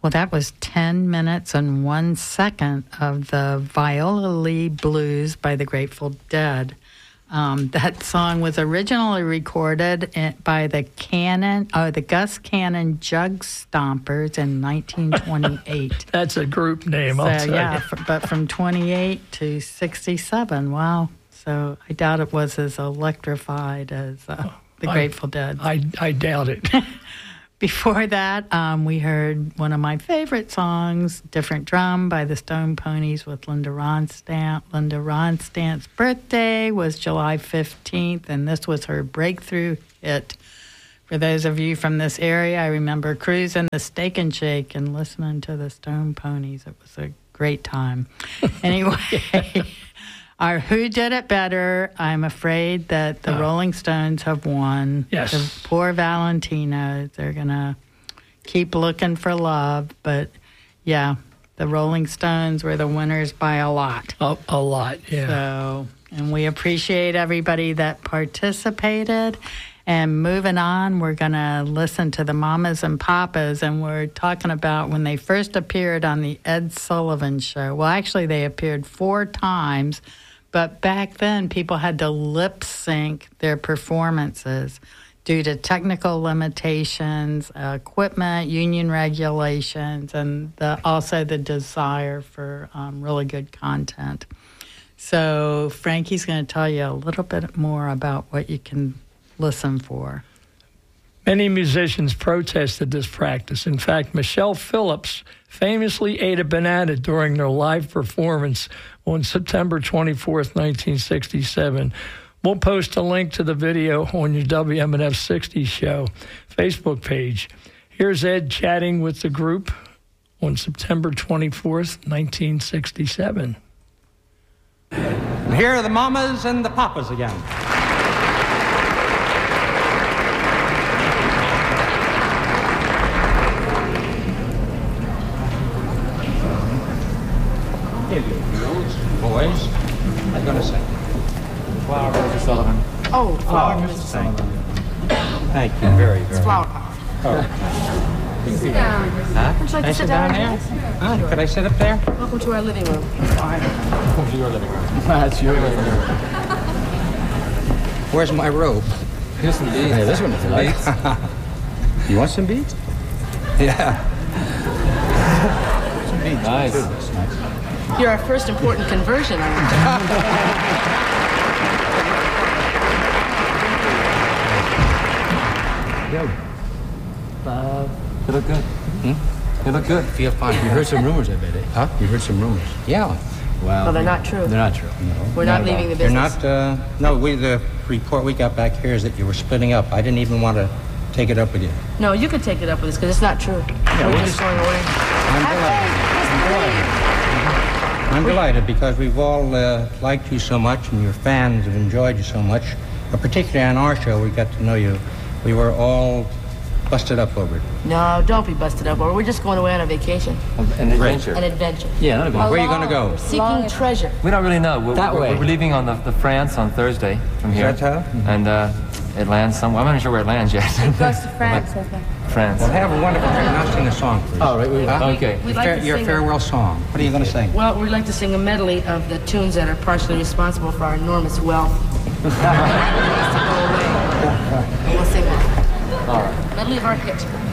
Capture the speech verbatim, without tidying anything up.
Well, that was ten minutes and one second of the Viola Lee Blues by the Grateful Dead. Um, that song was originally recorded in, by the Cannon, oh, the Gus Cannon Jug Stompers in nineteen twenty-eight. That's a group name, I'll so, tell yeah, you. f- but from twenty-eight to sixty-seven, wow. So I doubt it was as electrified as uh, the I, Grateful Dead. I, I doubt it. Before that, um, we heard one of my favorite songs, Different Drum by the Stone Ponies with Linda Ronstadt. Linda Ronstadt's birthday was July fifteenth, and this was her breakthrough hit. For those of you from this area, I remember cruising the Steak and Shake and listening to the Stone Ponies. It was a great time. Anyway, our Who Did It Better, I'm afraid that the uh, Rolling Stones have won. Yes. The poor Valentino, they're going to keep looking for love. But, yeah, the Rolling Stones were the winners by a lot. A, a lot, yeah. So, and we appreciate everybody that participated. And moving on, we're going to listen to the Mamas and Papas, and we're talking about when they first appeared on the Ed Sullivan Show. Well, actually, they appeared four times, but back then, people had to lip sync their performances due to technical limitations, uh, equipment, union regulations, and the, also the desire for um, really good content. So Frankie's going to tell you a little bit more about what you can listen for. Many musicians protested this practice. In fact, Michelle Phillips famously ate a banana during their live performance on September twenty-fourth, nineteen sixty-seven. We'll post a link to the video on your W M N F sixty show Facebook page. Here's Ed chatting with the group on September twenty-fourth, nineteen sixty-seven. Here are the Mamas and the Papas again. Boys, I'm going to sing. Flower, Mister Sullivan. Oh, flower, Oh, Mister Sullivan. Thank you very, very It's flower power. Oh. Sit down. Huh? Would you like Can I to sit sit down down? there? Huh? Could I sit up there? Welcome to our living room. Welcome to your living room. That's your living room. Where's my robe? Here's some beads. Hey, this one is Beads? nice. You want some beads? Yeah. Some beads. Nice. That's nice. You're our first important conversion. aren't you? Yo. Uh, you look good. Hmm? You look good. Feel fine. You heard some rumors, I bet, eh? Huh? You heard some rumors? Yeah. Well, Well, they're not true. They're not true. No. We're not leaving the They're business. not, uh, no, we, the report we got back here is that you were splitting up. I didn't even want to take it up with you. No, you can take it up with us because it's not true. Yeah, We're we're just just- going away. I'm delighted. I'm delighted. I'm delighted because we've all uh, liked you so much and your fans have enjoyed you so much. But particularly on our show, we got to know you. We were all busted up over it. No, don't be busted up. Or we're just going away on a vacation, An adventure. an adventure. Yeah, not a Where are you going to go? We're seeking treasure. We don't really know. We're, That we're, way. we're leaving on the, the France on Thursday from here. Is that so? And uh, it lands somewhere. I'm not sure where it lands yet. It goes to France, I think. France. Well, have a wonderful trip. Now sing a song, please. Oh, right. We, Huh? okay. We'd Your, like fare- to your sing a- farewell song. What are you going to sing? Well, we'd like to sing a medley of the tunes that are partially responsible for our enormous wealth. And we'll sing that. All right. Medley of our hit.